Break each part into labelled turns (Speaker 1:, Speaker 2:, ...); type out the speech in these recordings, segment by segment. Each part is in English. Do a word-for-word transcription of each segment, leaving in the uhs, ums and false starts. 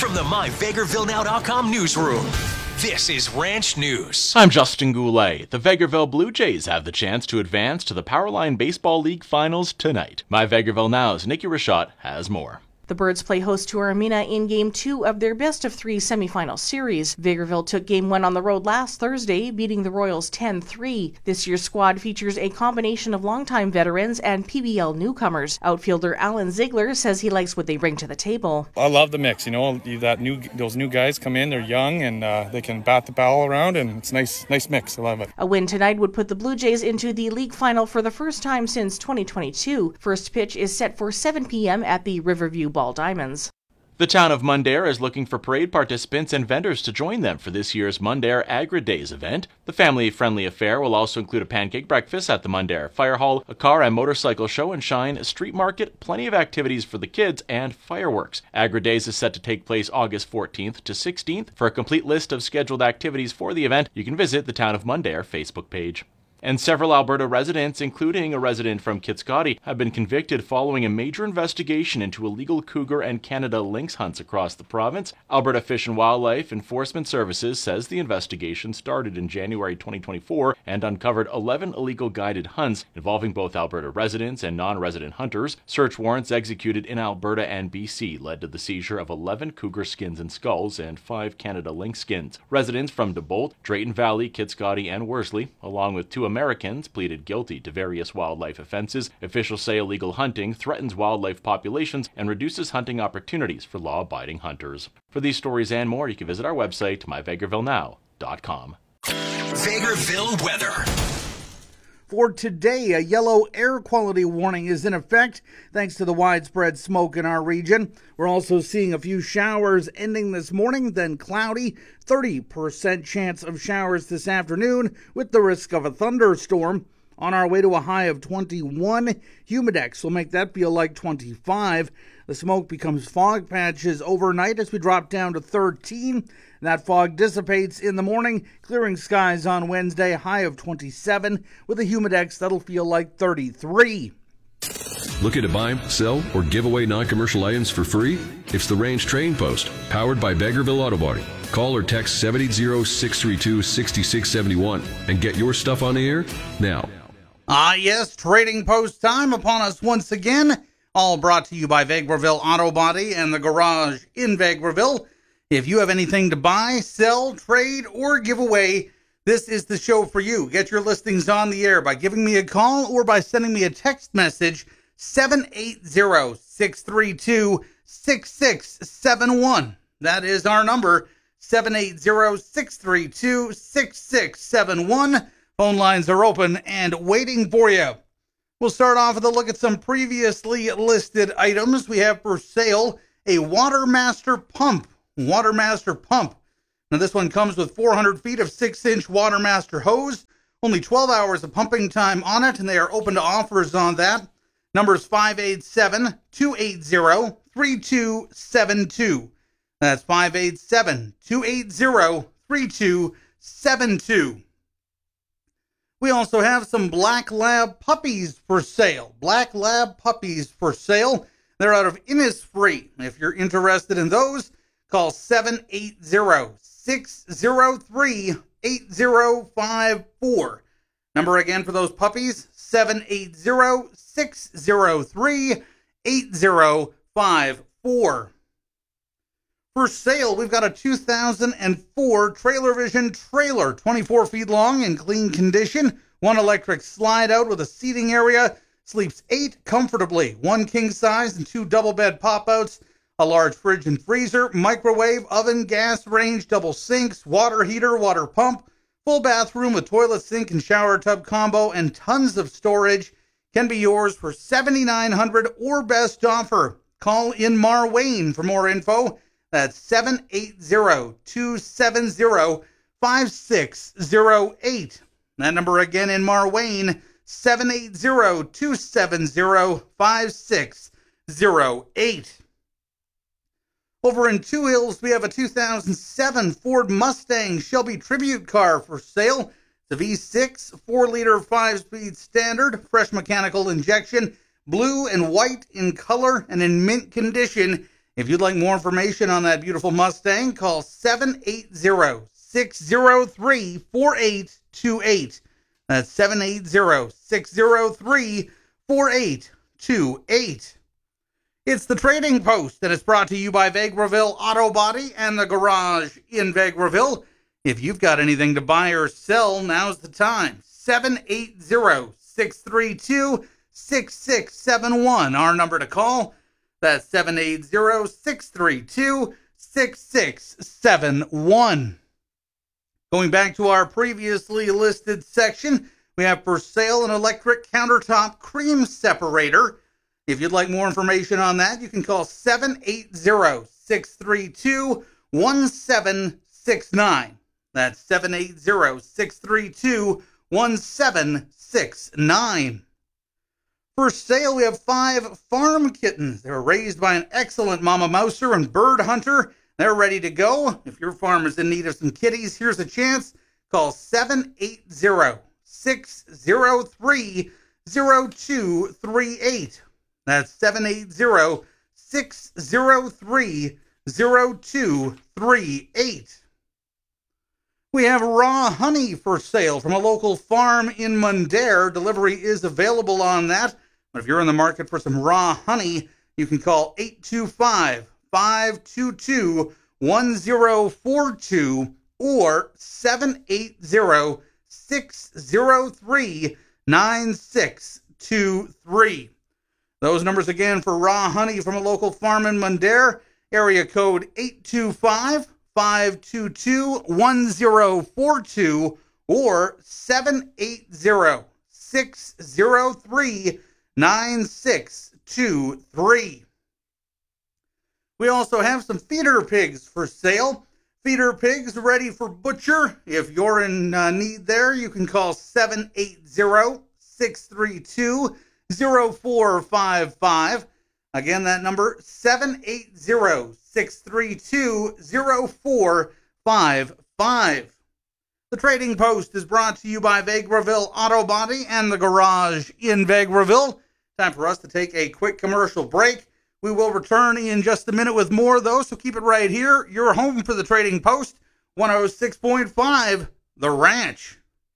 Speaker 1: From the my vegas ville now dot com newsroom, this is Ranch News.
Speaker 2: I'm Justin Goulet. The Vegreville Blue Jays have the chance to advance to the Powerline Baseball League Finals tonight. My Vegreville Now's Nikki Rashad has more.
Speaker 3: The Birds play host to Armina in Game two of their best-of-three semifinal series. Vegreville took Game one on the road last Thursday, beating the Royals ten three. This year's squad features a combination of longtime veterans and P B L newcomers. Outfielder Alan Ziegler says he likes what they bring to the table.
Speaker 4: I love the mix. You know, that new those new guys come in, they're young, and uh, they can bat the ball around, and it's a nice, nice mix. I love it.
Speaker 3: A win tonight would put the Blue Jays into the league final for the first time since twenty twenty-two. First pitch is set for seven p.m. at the Riverview Ball Diamonds.
Speaker 2: The town of Mundare is looking for parade participants and vendors to join them for this year's Mundare Agri Days event. The family-friendly affair will also include a pancake breakfast at the Mundare Fire Hall, a car and motorcycle show and shine, a street market, plenty of activities for the kids, and fireworks. Agri Days is set to take place August fourteenth to sixteenth. For a complete list of scheduled activities for the event, you can visit the Town of Mundare Facebook page. And several Alberta residents, including a resident from Kitscoty, have been convicted following a major investigation into illegal cougar and Canada lynx hunts across the province. Alberta Fish and Wildlife Enforcement Services says the investigation started in January twenty twenty-four and uncovered eleven illegal guided hunts involving both Alberta residents and non-resident hunters. Search warrants executed in Alberta and B C led to the seizure of eleven cougar skins and skulls and five Canada lynx skins. Residents from DeBolt, Drayton Valley, Kitscoty, and Worsley, along with two Americans, pleaded guilty to various wildlife offenses. Officials say illegal hunting threatens wildlife populations and reduces hunting opportunities for law-abiding hunters. For these stories and more, you can visit our website, my vegreville now dot com.
Speaker 1: Vegreville weather.
Speaker 5: For today, a yellow air quality warning is in effect thanks to the widespread smoke in our region. We're also seeing a few showers ending this morning, then cloudy, thirty percent chance of showers this afternoon with the risk of a thunderstorm. On our way to a high of twenty-one, humidex will make that feel like twenty-five. The smoke becomes fog patches overnight as we drop down to thirteen. That fog dissipates in the morning, clearing skies on Wednesday, high of twenty-seven, with a humidex that'll feel like thirty-three.
Speaker 6: Looking to buy, sell, or give away non-commercial items for free? It's the Range Trading Post, powered by Vegreville Auto Body. Call or text seven eight zero, six three two, six six seven one and get your stuff on the air now.
Speaker 5: Ah, yes, Trading Post time upon us once again. All brought to you by Vegreville Auto Body and the Garage in Vegreville. If you have anything to buy, sell, trade, or give away, this is the show for you. Get your listings on the air by giving me a call or by sending me a text message, seven eight zero, six three two, six six seven one. That is our number, seven eight zero, six three two, six six seven one. Phone lines are open and waiting for you. We'll start off with a look at some previously listed items. We have for sale a Watermaster pump. Watermaster pump. Now this one comes with four hundred feet of six inch Watermaster hose. Only twelve hours of pumping time on it, and they are open to offers on that. Numbers five eight seven, two eight zero, three two seven two. That's five eight seven, two eight zero, three two seven two. We also have some Black Lab puppies for sale. Black Lab puppies for sale. They're out of Innisfree. If you're interested in those, call seven eight zero, six zero three, eight zero five four. Number again for those puppies, seven eight zero, six zero three, eight zero five four. For sale, we've got a two thousand four Trailer Vision trailer, twenty-four feet long in clean condition, one electric slide out with a seating area, sleeps eight comfortably, one king size and two double bed pop-outs, a large fridge and freezer, microwave, oven, gas range, double sinks, water heater, water pump, full bathroom with toilet, sink, and shower tub combo, and tons of storage. Can be yours for seven thousand nine hundred dollars or best offer. Call in Marwayne for more info. That's seven eight zero, two seven zero, five six zero eight. That number again in Marwayne, seven eight zero, two seven zero, five six zero eight. Over in Two Hills, we have a two thousand seven Ford Mustang Shelby Tribute car for sale. It's a V six, four liter, five-speed standard, fresh mechanical injection, blue and white in color and in mint condition. If you'd like more information on that beautiful Mustang, call seven eight zero, six zero three, four eight two eight. That's seven eight zero, six zero three, four eight two eight. It's the Trading Post, and it's brought to you by Vegreville Auto Body and the Garage in Vegreville. If you've got anything to buy or sell, now's the time. seven eight zero, six three two, six six seven one, our number to call. That's seven eight zero, six three two, six six seven one. Going back to our previously listed section, we have for sale an electric countertop cream separator. If you'd like more information on that, you can call seven eight zero, six three two, one seven six nine. That's seven eight zero, six three two, one seven six nine. For sale, we have five farm kittens. They were raised by an excellent Mama Mouser and bird hunter. They're ready to go. If your farm is in need of some kitties, here's a chance. Call seven eight zero, six zero three, zero two three eight. That's seven eight zero, six zero three, zero two three eight. We have raw honey for sale from a local farm in Mundare. Delivery is available on that. But if you're in the market for some raw honey, you can call eight two five, five two two, one zero four two or seven eight zero, six zero three, nine six two three. Those numbers again for raw honey from a local farm in Mundare. Area code eight two five, five two two, one zero four two or seven eight zero, six zero three, nine six two three. We also have some feeder pigs for sale. Feeder pigs ready for butcher. If you're in uh, need there, you can call seven eight zero, six three two, zero four five five. Again, that number, seven eight zero, six three two, zero four five five. The Trading Post is brought to you by Vegreville Auto Body and the Garage in Vegreville. Time for us to take a quick commercial break. We will return in just a minute with more, though, so keep it right here. You're home for the Trading Post, one oh six point five, The Ranch.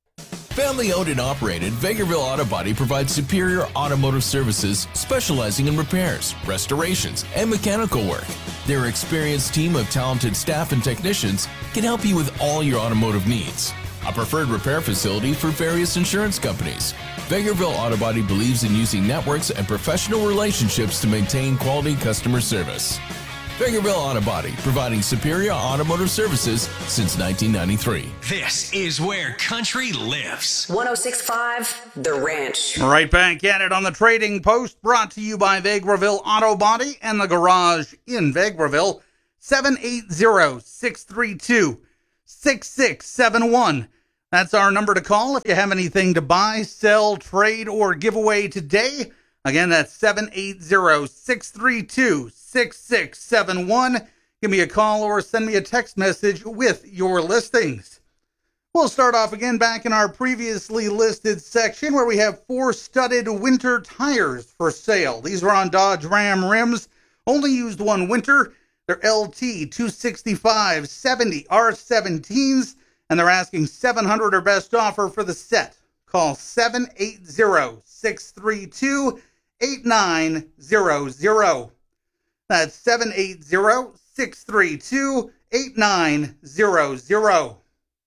Speaker 7: Family owned and operated, Vegreville Auto Body provides superior automotive services specializing in repairs, restorations, and mechanical work. Their experienced team of talented staff and technicians can help you with all your automotive needs. A preferred repair facility for various insurance companies. Vegreville Auto Body believes in using networks and professional relationships to maintain quality customer service. Vegreville Auto Body, providing superior automotive services since nineteen ninety-three.
Speaker 1: This is where country lives.
Speaker 8: one oh six point five, The Ranch.
Speaker 5: Right back at it on the Trading Post, brought to you by Vegreville Auto Body and the Garage in Vegreville. seven eight zero, six three two, six six seven one. That's our number to call if you have anything to buy, sell, trade, or give away today. Again, that's seven eight zero, six three two, six six seven one. Give me a call or send me a text message with your listings. We'll start off again back in our previously listed section where we have four studded winter tires for sale. These are on Dodge Ram rims, only used one winter. They're L T two sixty-five seventy R seventeens, and they're asking seven hundred dollars or best offer for the set. Call seven eight zero, six three two, eight nine zero zero. That's seven eight zero, six three two, eight nine zero zero.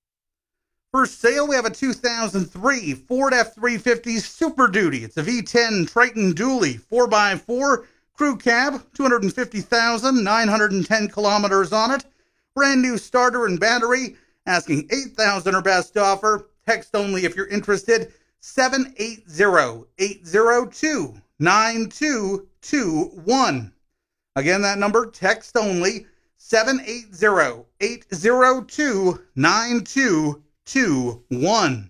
Speaker 5: For sale, we have a two thousand three Ford F three fifty Super Duty. It's a V ten Triton Dually, four by four, crew cab, two hundred fifty thousand nine hundred ten kilometers on it. Brand new starter and battery, asking eight thousand dollars or best offer. Text only if you're interested. seven eight zero, eight zero two, nine two two one. Again, that number, text only, seven eight zero, eight zero two, nine two two one.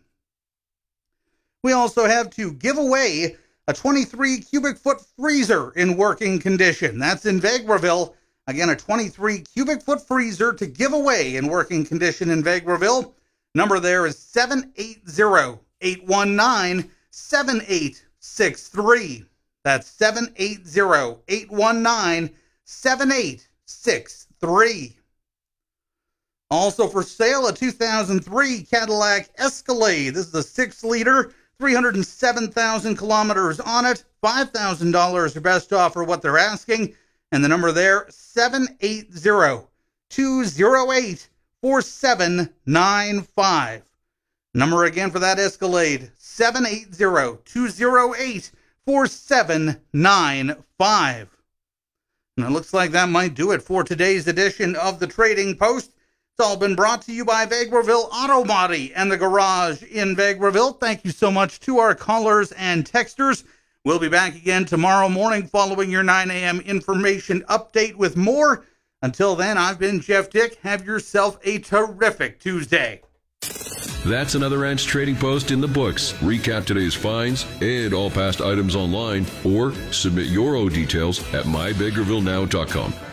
Speaker 5: We also have to give away a twenty-three cubic foot freezer in working condition. That's in Vegreville. Again, a twenty-three cubic foot freezer to give away in working condition in Vegreville. Number there is seven eight zero, eight one nine, seven eight six three. That's seven eight zero, eight one nine, seven eight six three. Also for sale, a two thousand three Cadillac Escalade. This is a six liter, three hundred seven thousand kilometers on it, five thousand dollars your best offer what they're asking. And the number there, seven eight zero, two zero eight, four seven nine five. Number again for that Escalade, seven eight zero, two zero eight, four seven nine five. And it looks like that might do it for today's edition of the Trading Post. It's all been brought to you by Vegreville Auto Body and the Garage in Vegreville. Thank you so much to our callers and texters. We'll be back again tomorrow morning following your nine a.m. information update with more. Until then, I've been Jeff Dick. Have yourself a terrific Tuesday.
Speaker 6: That's another Ranch Trading Post in the books. Recap today's finds and all past items online, or submit your own details at my vegreville now dot com.